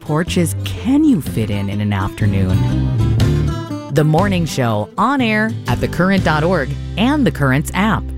porches can you fit in an afternoon? The Morning Show, on air at thecurrent.org and The Currents app.